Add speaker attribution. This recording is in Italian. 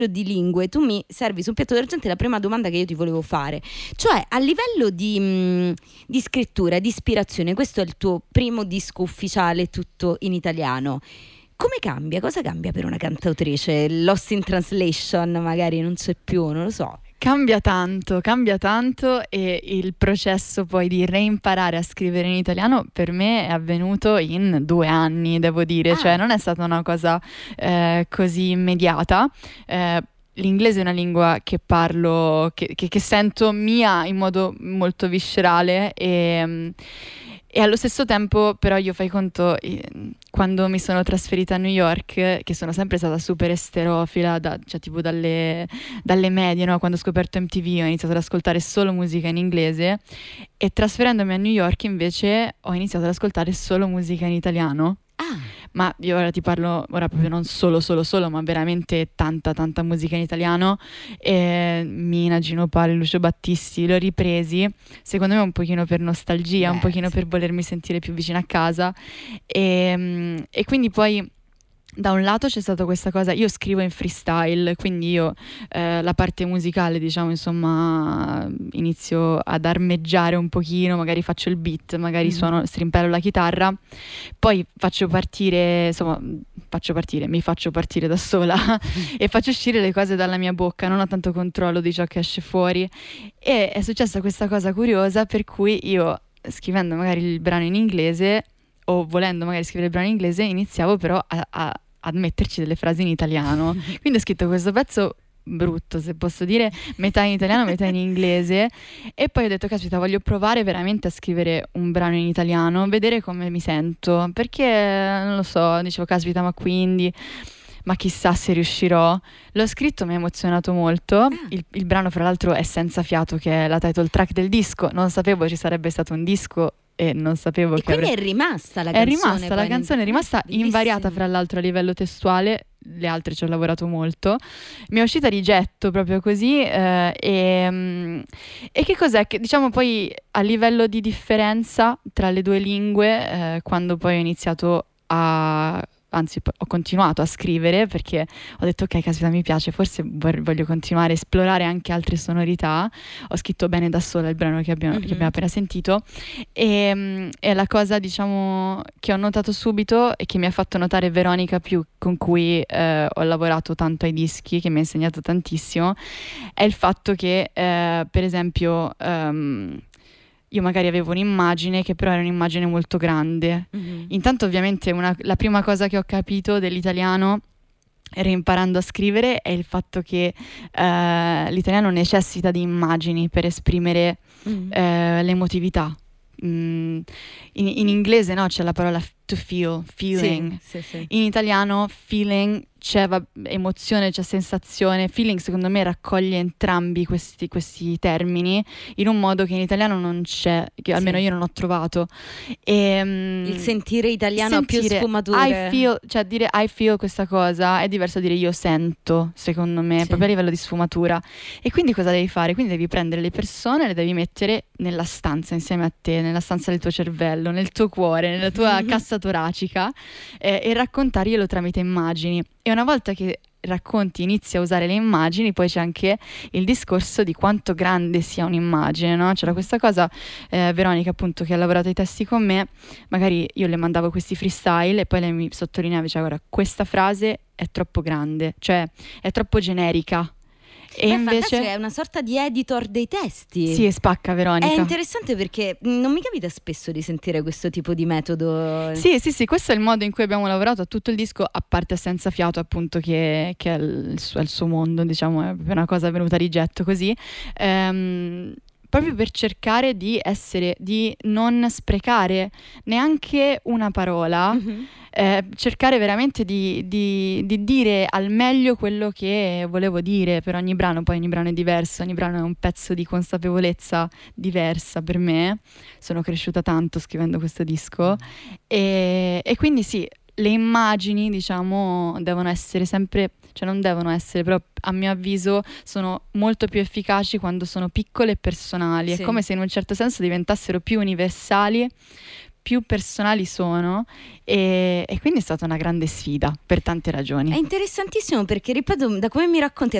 Speaker 1: di lingue tu mi servi sul piatto d'argento la prima domanda che io ti volevo fare, cioè a livello di scrittura, di ispirazione, questo è il tuo primo disco ufficiale tutto in italiano. Come cambia? Cosa cambia per una cantautrice? Lost in translation magari non c'è più, non lo so.
Speaker 2: Cambia tanto e il processo poi di reimparare a scrivere in italiano per me è avvenuto in 2 anni, devo dire, cioè non è stata una cosa così immediata. L'inglese è una lingua che parlo, che sento mia in modo molto viscerale e allo stesso tempo però io fai conto, quando mi sono trasferita a New York, che sono sempre stata super esterofila, cioè tipo dalle medie, no? Quando ho scoperto MTV ho iniziato ad ascoltare solo musica in inglese e trasferendomi a New York invece ho iniziato ad ascoltare solo musica in italiano. Ma io ora ti parlo, ora proprio non solo, ma veramente tanta musica in italiano. Mina, Gino Paoli, Lucio Battisti, li ho ripresi, secondo me un pochino per nostalgia, un pochino per volermi sentire più vicina a casa. E quindi poi da un lato c'è stata questa cosa, io scrivo in freestyle, quindi io la parte musicale, diciamo, insomma, inizio ad armeggiare un pochino, magari faccio il beat, magari strimpello la chitarra, poi mi faccio partire da sola e faccio uscire le cose dalla mia bocca, non ho tanto controllo di ciò che esce fuori. E è successa questa cosa curiosa per cui io, scrivendo magari il brano in inglese o volendo magari scrivere il brano in inglese, iniziavo però a metterci delle frasi in italiano. Quindi ho scritto questo pezzo brutto, se posso dire, metà in italiano, metà in inglese, e poi ho detto, caspita, voglio provare veramente a scrivere un brano in italiano, vedere come mi sento, perché non lo so, dicevo, caspita, ma chissà se riuscirò. L'ho scritto, mi ha emozionato molto. Il brano, fra l'altro, è Senza Fiato, che è la title track del disco. Non sapevo ci sarebbe stato un disco e non sapevo che
Speaker 1: quindi è rimasta la canzone.
Speaker 2: La canzone è rimasta invariata, fra l'altro, a livello testuale. Le altre ci ho lavorato molto. Mi è uscita di getto proprio così. E che cos'è? Che, diciamo, poi a livello di differenza tra le due lingue, quando poi ho iniziato ho continuato a scrivere, perché ho detto, ok, caspita, mi piace, forse voglio continuare a esplorare anche altre sonorità. Ho scritto Bene da sola, il brano che abbiamo appena sentito, e la cosa, diciamo, che ho notato subito e che mi ha fatto notare Veronica Più, con cui ho lavorato tanto ai dischi, che mi ha insegnato tantissimo, è il fatto che per esempio io magari avevo un'immagine che però era un'immagine molto grande. Intanto ovviamente la prima cosa che ho capito dell'italiano, reimparando a scrivere, è il fatto che l'italiano necessita di immagini per esprimere l'emotività. In inglese, no, c'è la parola to feel, feeling. Sì. In italiano feeling c'è emozione, c'è sensazione. Feeling, secondo me, raccoglie entrambi questi termini in un modo che in italiano non c'è, che almeno io non ho trovato.
Speaker 1: Il sentire italiano ha più sfumature.
Speaker 2: I feel, cioè dire I feel questa cosa è diverso da dire io sento, secondo me, proprio a livello di sfumatura. E quindi cosa devi fare? Quindi devi prendere le persone, le devi mettere nella stanza insieme a te, nella stanza del tuo cervello, nel tuo cuore, nella tua cassa toracica, e raccontarglielo tramite immagini. E una volta che racconti, inizi a usare le immagini, poi c'è anche il discorso di quanto grande sia un'immagine, no? C'era questa cosa, Veronica, appunto, che ha lavorato ai testi con me, magari io le mandavo questi freestyle e poi lei mi sottolineava, cioè, guarda, questa frase è troppo grande, cioè è troppo generica. E invece
Speaker 1: è una sorta di editor dei testi.
Speaker 2: Sì, spacca Veronica.
Speaker 1: È interessante perché non mi capita spesso di sentire questo tipo di metodo.
Speaker 2: Sì, questo è il modo in cui abbiamo lavorato a tutto il disco, a parte Senza Fiato, appunto, che è il suo mondo, diciamo, è una cosa venuta di getto così. Proprio per cercare di non sprecare neanche una parola, cercare veramente di dire al meglio quello che volevo dire per ogni brano. Poi ogni brano è diverso, ogni brano è un pezzo di consapevolezza diversa per me. Sono cresciuta tanto scrivendo questo disco e quindi sì, le immagini, diciamo, devono essere sempre, cioè non devono essere, però a mio avviso sono molto più efficaci quando sono piccole e personali. È come se in un certo senso diventassero più universali, più personali sono, e quindi è stata una grande sfida per tante ragioni.
Speaker 1: È interessantissimo perché, ripeto, da come mi racconti